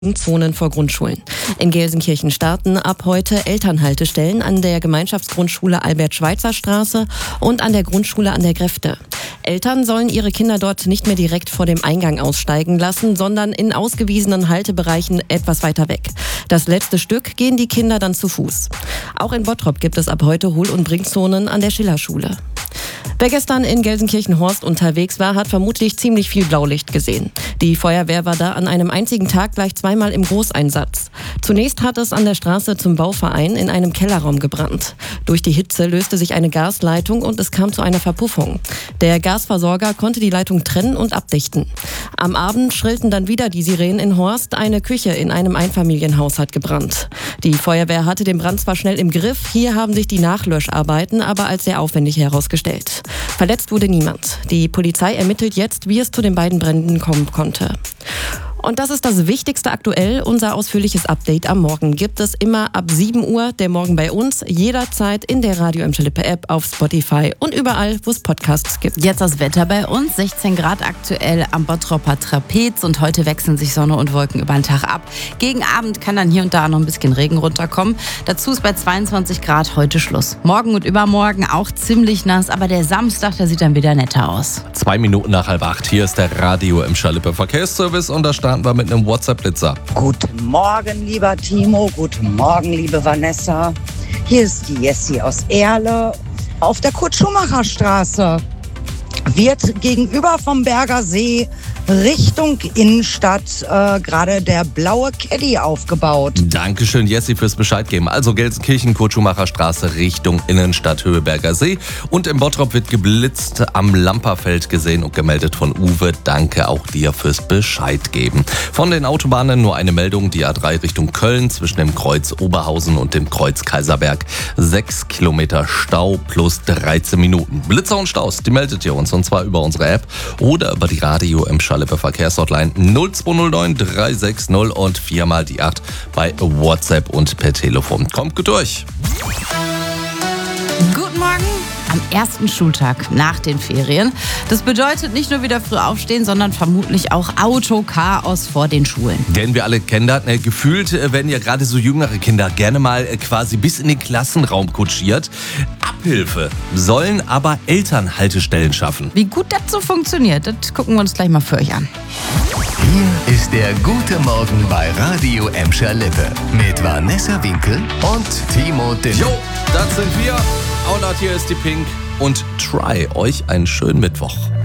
Zonen vor Grundschulen. In Gelsenkirchen starten ab heute Elternhaltestellen an der Gemeinschaftsgrundschule Albert-Schweitzer-Straße und an der Grundschule an der Gräfte. Eltern sollen ihre Kinder dort nicht mehr direkt vor dem Eingang aussteigen lassen, sondern in ausgewiesenen Haltebereichen etwas weiter weg. Das letzte Stück gehen die Kinder dann zu Fuß. Auch in Bottrop gibt es ab heute Hohl- und Bringzonen an der Schillerschule. Wer gestern in Gelsenkirchen-Horst unterwegs war, hat vermutlich ziemlich viel Blaulicht gesehen. Die Feuerwehr war da an einem einzigen Tag gleich zweimal im Großeinsatz. Zunächst hat es an der Straße zum Bauverein in einem Kellerraum gebrannt. Durch die Hitze löste sich eine Gasleitung und es kam zu einer Verpuffung. Der Gasversorger konnte die Leitung trennen und abdichten. Am Abend schrillten dann wieder die Sirenen in Horst. Eine Küche in einem Einfamilienhaus hat gebrannt. Die Feuerwehr hatte den Brand zwar schnell im Griff, hier haben sich die Nachlöscharbeiten aber als sehr aufwendig herausgestellt. Verletzt wurde niemand. Die Polizei ermittelt jetzt, wie es zu den beiden Bränden kommen konnte. Und das ist das Wichtigste aktuell. Unser ausführliches Update am Morgen gibt es immer ab 7 Uhr. Der Morgen bei uns, jederzeit in der Radio Emscher-Lippe App, auf Spotify und überall, wo es Podcasts gibt. Jetzt das Wetter bei uns, 16 Grad aktuell am Bottroper Trapez und heute wechseln sich Sonne und Wolken über den Tag ab. Gegen Abend kann dann hier und da noch ein bisschen Regen runterkommen. Dazu ist bei 22 Grad heute Schluss. Morgen und übermorgen auch ziemlich nass, aber der Samstag, der sieht dann wieder netter aus. 2 Minuten nach 7:30. Hier ist der Radio Emscher-Lippe Verkehrsservice und da starten wir mit einem WhatsApp-Blitzer. Guten Morgen, lieber Timo. Guten Morgen, liebe Vanessa. Hier ist die Jessie aus Erle auf der Kurt-Schumacher-Straße. Wird gegenüber vom Berger See Richtung Innenstadt gerade der blaue Caddy aufgebaut. Dankeschön, Jessie, fürs Bescheid geben. Also Gelsenkirchen, Kurt-Schumacher-Straße Richtung Innenstadt, Höhe Berger See. Und im Bottrop wird geblitzt am Lamperfeld gesehen und gemeldet von Uwe. Danke auch dir fürs Bescheid geben. Von den Autobahnen nur eine Meldung. Die A3 Richtung Köln zwischen dem Kreuz Oberhausen und dem Kreuz Kaiserberg. 6 Kilometer Stau plus 13 Minuten. Blitzer und Staus, die meldet ihr uns. Und zwar über unsere App oder über die Radio Emscher-Lippe Verkehrshotline 0209 360 und 4 mal die 8 bei WhatsApp und per Telefon. Kommt gut durch. Guten Morgen am ersten Schultag nach den Ferien. Das bedeutet nicht nur wieder früh aufstehen, sondern vermutlich auch Autochaos vor den Schulen. Denn wir alle kennen das, gefühlt werden ja gerade so jüngere Kinder gerne mal quasi bis in den Klassenraum kutschiert. Abhilfe sollen aber Elternhaltestellen schaffen. Wie gut das so funktioniert, das gucken wir uns gleich mal für euch an. Hier ist der gute Morgen bei Radio Emscher-Lippe mit Vanessa Winkel und Timo Dinn. Jo, das sind wir. Und hier ist die Pink und Try. Euch einen schönen Mittwoch.